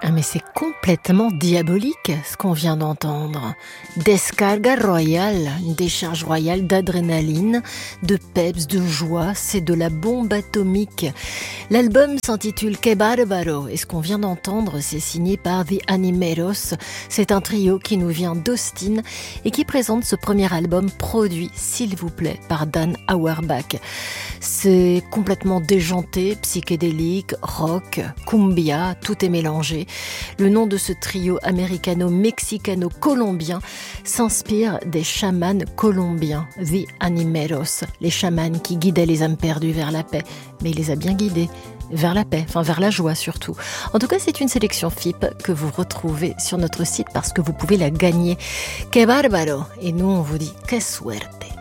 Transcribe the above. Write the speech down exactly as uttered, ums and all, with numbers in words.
Ah mais c'est complètement diabolique ce qu'on vient d'entendre. Descarga royale, une décharge royale d'adrénaline, de peps, de joie, c'est de la bombe atomique. L'album s'intitule Que Barbaro et ce qu'on vient d'entendre, c'est signé par The Animeros. C'est un trio qui nous vient d'Austin et qui présente ce premier album produit, s'il vous plaît, par Dan Auerbach. C'est complètement déjanté, psychédélique, rock, cumbia, tout est mélangé. Le nom de ce trio américano-mexicano-colombien s'inspire des chamans colombiens, The Animeros, les chamans qui guidaient les âmes perdues vers la paix. Mais il les a bien guidés vers la paix, enfin vers la joie surtout. En tout cas, c'est une sélection F I P que vous retrouvez sur notre site parce que vous pouvez la gagner. Que bárbaro! Et nous, on vous dit que suerte!